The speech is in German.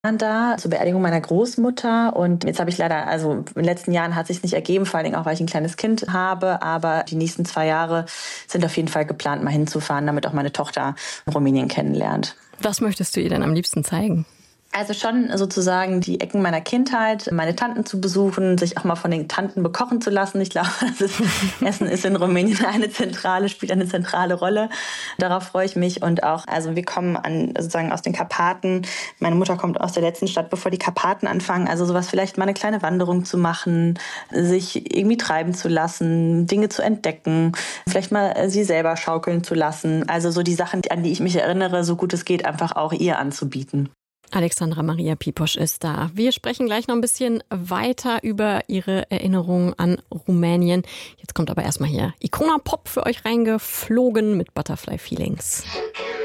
da zur Beerdigung meiner Großmutter und jetzt habe ich leider, also in den letzten Jahren hat es sich nicht ergeben, vor allen Dingen auch, weil ich ein kleines Kind habe, aber die nächsten 2 Jahre sind auf jeden Fall geplant, mal hinzufahren, damit auch meine Tochter Rumänien kennenlernt. Was möchtest du ihr denn am liebsten zeigen? Also schon sozusagen die Ecken meiner Kindheit, meine Tanten zu besuchen, sich auch mal von den Tanten bekochen zu lassen. Ich glaube, Essen ist in Rumänien spielt eine zentrale Rolle. Darauf freue ich mich und auch, also wir kommen sozusagen aus den Karpaten. Meine Mutter kommt aus der letzten Stadt, bevor die Karpaten anfangen. Also sowas, vielleicht mal eine kleine Wanderung zu machen, sich irgendwie treiben zu lassen, Dinge zu entdecken, vielleicht mal sie selber schaukeln zu lassen. Also so die Sachen, an die ich mich erinnere, so gut es geht, einfach auch ihr anzubieten. Alexandra Maria Piposch ist da. Wir sprechen gleich noch ein bisschen weiter über ihre Erinnerungen an Rumänien. Jetzt kommt aber erstmal hier Icona Pop für euch reingeflogen mit Butterfly Feelings.